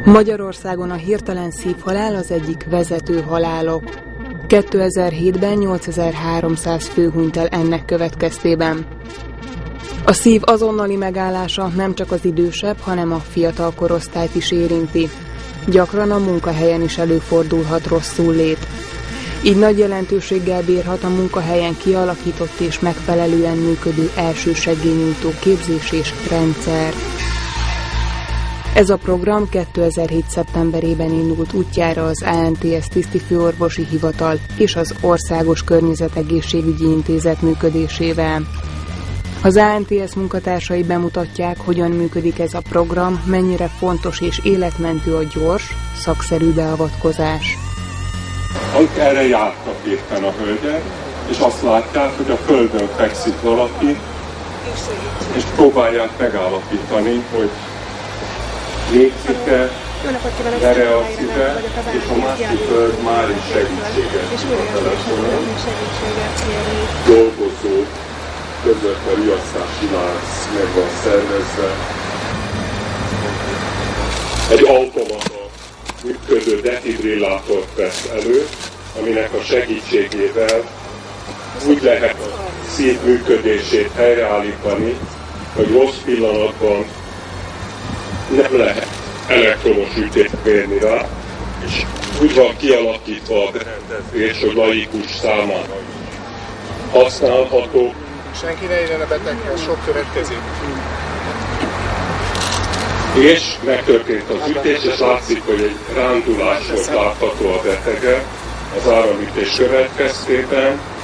Magyarországon a hirtelen szívhalál az egyik vezető halálok. 2007-ben 8300 fő hunyt el ennek következtében. A szív azonnali megállása nem csak az idősebb, hanem a fiatal korosztályt is érinti. Gyakran a munkahelyen is előfordulhat rosszul lét. Így nagy jelentőséggel bírhat a munkahelyen kialakított és megfelelően működő elsősegélynyújtó képzés és rendszer. Ez a program 2007. szeptemberében indult útjára az ANTS Tisztifőorvosi Hivatal és az Országos Környezetegészségügyi Intézet működésével. Az ANTS munkatársai bemutatják, hogyan működik ez a program, mennyire fontos és életmentő a gyors, szakszerű beavatkozás. Erre jártak éppen a hölgyek, és azt látják, hogy a földön fekszik valaki, és próbálják megállapítani, hogy légszik-e, reaktív-e, és a másik föld már is segítséget a telefonon. Dolgozók között a riasztási lánc meg van szervezve. Egy automata működő defibrillátort vesz elő, aminek a segítségével úgy lehet a szív működését helyreállítani, hogy rossz pillanatban nem lehet elektromos ütést mérni rá, és úgy van kialakítva a berendezés, hogy laikus számára használható. Senki ne érjen a beteghez, sok következik. És megtörtént az ütés, és látszik, hogy egy rándulás volt látható a betege az áramütés következtében.